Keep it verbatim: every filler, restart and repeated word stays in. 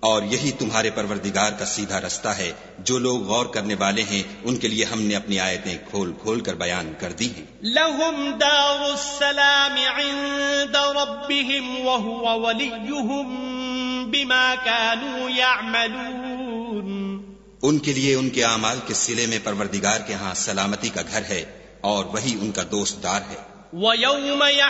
और यही तुम्हारे परवरदिगार का सीधा रास्ता है। जो लोग गौर करने वाले हैं उनके लिए हमने अपनी आयतें खोल खोल कर बयान कर दी हैं। लहुम दारुस्सलाम इंद रब्बिहिम व हुवा वलियुहुम बिमा कानू यअमलून। उनके लिए उनके आमाल के सिले में परवरदिगार के यहाँ सलामती का घर है और वही उनका दोस्तदार है। व यौम